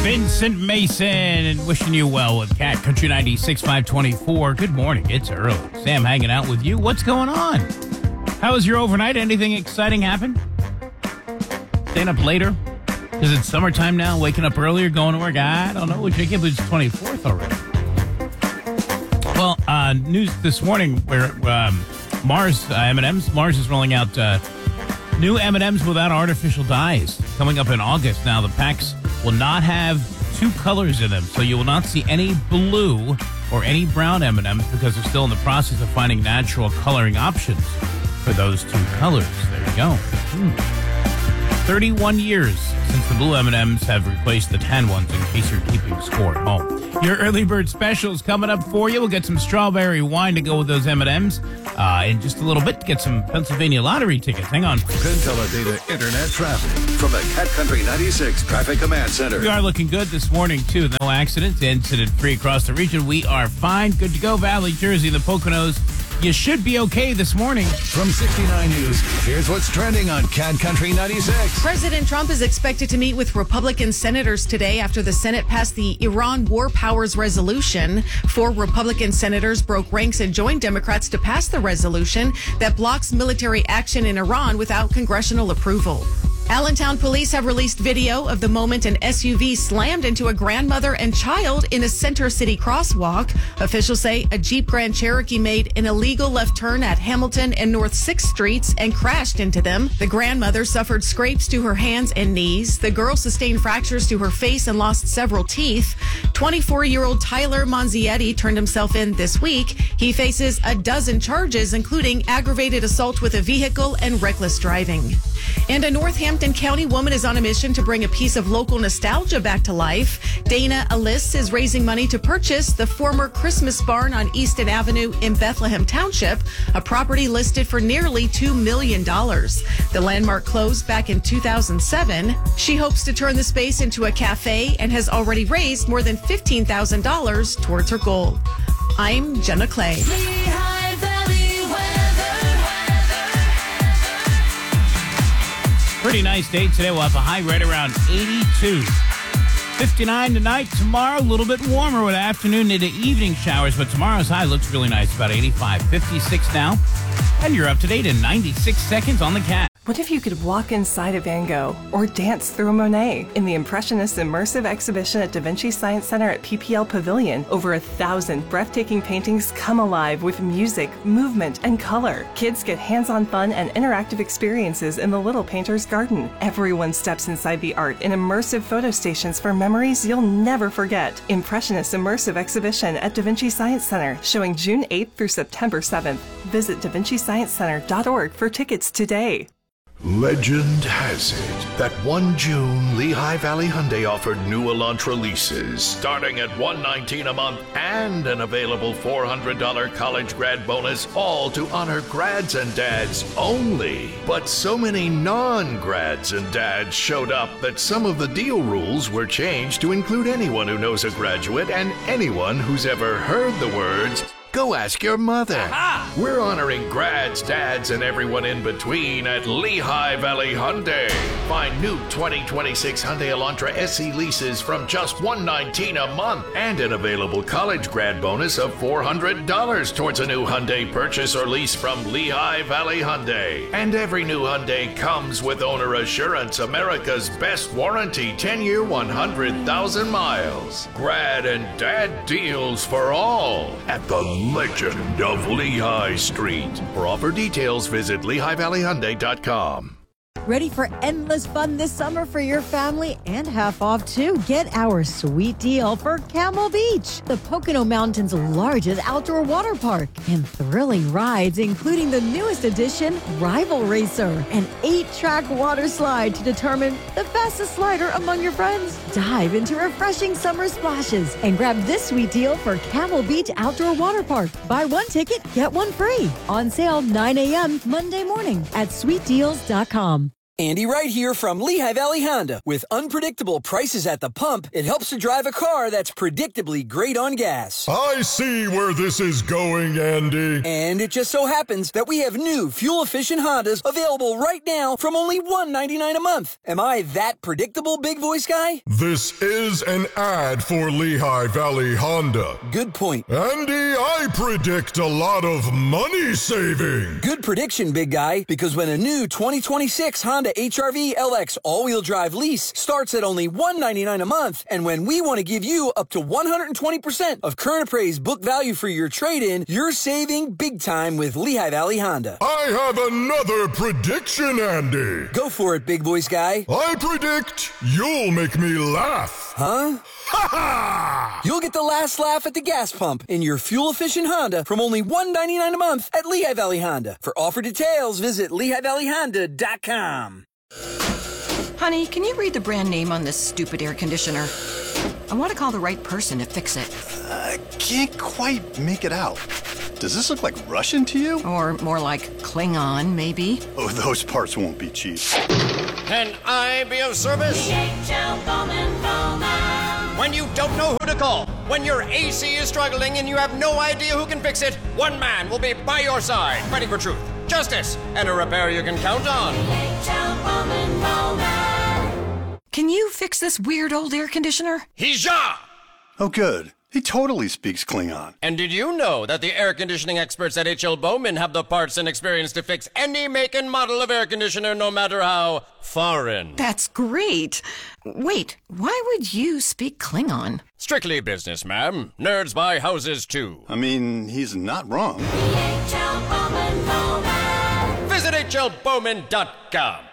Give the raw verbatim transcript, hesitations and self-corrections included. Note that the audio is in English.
Vincent Mason and wishing you well with Cat Country ninety-six five twenty-four. Good morning. It's early. Sam hanging out with you. What's going on? How was your overnight? Anything exciting happen? Staying up later? Is it summertime now? Waking up earlier, going to work? I don't know. I can't believe it's twenty-fourth already. Well, uh, news this morning where um, Mars, uh, M and M's, Mars is rolling out uh, new M and M's without artificial dyes coming up in August. Now, the packs will not have two colors in them, so you will not see any blue or any brown M and M's because they're still in the process of finding natural coloring options for those two colors. There you go. Hmm. thirty-one years since the blue M and M's have replaced the tan ones, in case you're keeping score at home. Your early bird special is coming up for you. We'll get some strawberry wine to go with those M and M's uh, in just a little bit to get some Pennsylvania lottery tickets. Hang on. Pentella Internet traffic from the Cat Country ninety-six Traffic Command Center. We are looking good this morning, too. No accidents, incident-free across the region. We are fine. Good to go. Valley, Jersey, the Poconos. You should be okay this morning. From sixty-nine News, here's what's trending on Cat Country ninety-six. President Trump is expected to meet with Republican senators today after the Senate passed the Iran War Powers Resolution. Four Republican senators broke ranks and joined Democrats to pass the resolution that blocks military action in Iran without congressional approval. Allentown police have released video of the moment an S U V slammed into a grandmother and child in a Center City crosswalk. Officials say a Jeep Grand Cherokee made an illegal left turn at Hamilton and North sixth Streets and crashed into them. The grandmother suffered scrapes to her hands and knees. The girl sustained fractures to her face and lost several teeth. twenty-four-year-old Tyler Monzietti turned himself in this week. He faces a dozen charges, including aggravated assault with a vehicle and reckless driving. And a Northampton County woman is on a mission to bring a piece of local nostalgia back to life. Dana Alice is raising money to purchase the former Christmas barn on Easton Avenue in Bethlehem Township, a property listed for nearly two million dollars. The landmark closed back in two thousand seven. She hopes to turn the space into a cafe and has already raised more than fifteen thousand dollars towards her goal. I'm Jenna Clay. Pretty nice day today. We'll have a high right around eighty-two. fifty-nine tonight. Tomorrow, a little bit warmer with afternoon into evening showers, but tomorrow's high looks really nice, about eighty-five. fifty-six now. And you're up to date in ninety-six seconds on the Cat. What if you could walk inside a Van Gogh or dance through a Monet? In the Impressionist Immersive Exhibition at Da Vinci Science Center at P P L Pavilion, over a thousand breathtaking paintings come alive with music, movement, and color. Kids get hands-on fun and interactive experiences in the Little Painter's Garden. Everyone steps inside the art in immersive photo stations for memories you'll never forget. Impressionist Immersive Exhibition at Da Vinci Science Center, showing June eighth through September seventh. Visit da vinci science center dot org for tickets today. Legend has it that one June, Lehigh Valley Hyundai offered new Elantra leases starting at one hundred nineteen dollars a month and an available four hundred dollars college grad bonus, all to honor grads and dads only. But so many non-grads and dads showed up that some of the deal rules were changed to include anyone who knows a graduate and anyone who's ever heard the words, "Go ask your mother." Aha! We're honoring grads, dads, and everyone in between at Lehigh Valley Hyundai. Find new twenty twenty-six Hyundai Elantra S E leases from just one hundred nineteen dollars a month and an available college grad bonus of four hundred dollars towards a new Hyundai purchase or lease from Lehigh Valley Hyundai. And every new Hyundai comes with Owner Assurance, America's best warranty, ten-year, one hundred thousand miles. Grad and dad deals for all at the Legend of Lehigh Street. For offer details, visit Lehigh Valley Hyundai dot com. Ready for endless fun this summer for your family and half off too? Get our sweet deal for Camel Beach, the Pocono Mountains' largest outdoor water park, and thrilling rides including the newest addition, Rival Racer, an eight-track water slide to determine the fastest slider among your friends. Dive into refreshing summer splashes and grab this sweet deal for Camel Beach Outdoor Water Park. Buy one ticket, get one free. On sale nine a.m. Monday morning at sweet deals dot com. Andy Wright here from Lehigh Valley Honda. With unpredictable prices at the pump, it helps to drive a car that's predictably great on gas. I see where this is going, Andy. And it just so happens that we have new fuel-efficient Hondas available right now from only one hundred ninety-nine dollars a month. Am I that predictable, big voice guy? This is an ad for Lehigh Valley Honda. Good point. Andy, I predict a lot of money saving. Good prediction, big guy, because when a new twenty twenty-six Honda H R V L X all-wheel drive lease starts at only one hundred ninety-nine dollars a month, and when we want to give you up to one hundred twenty percent of current appraised book value for your trade-in, you're saving big time with Lehigh Valley Honda. I have another prediction, Andy. Go for it, big voice guy. I predict you'll make me laugh. Huh? Ha ha! You'll get the last laugh at the gas pump in your fuel-efficient Honda from only one hundred ninety-nine dollars a month at Lehigh Valley Honda. For offer details, visit Lehigh Valley Honda dot com. Honey, can you read the brand name on this stupid air conditioner? I want to call the right person to fix it. I can't quite make it out. Does this look like Russian to you? Or more like Klingon, maybe? Oh, those parts won't be cheap. Can I be of service? D H L Bowman Bowman. When you don't know who to call, when your A C is struggling and you have no idea who can fix it, one man will be by your side, fighting for truth, justice, and a repair you can count on. D H L Bowman Bowman. Can you fix this weird old air conditioner? Hija! Oh, good. He totally speaks Klingon. And did you know that the air conditioning experts at H L Bowman have the parts and experience to fix any make and model of air conditioner, no matter how foreign? That's great. Wait, why would you speak Klingon? Strictly business, ma'am. Nerds buy houses, too. I mean, he's not wrong. D H L Bowman Bowman. Visit H L Bowman dot com.